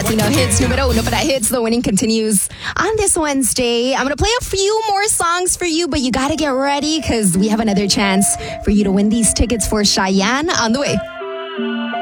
Filipino hits numero uno para hits. The winning continues on this Wednesday. I'm going to play a few more songs for you, but you got to get ready because we have another chance for you to win these tickets for Cheyenne on the way.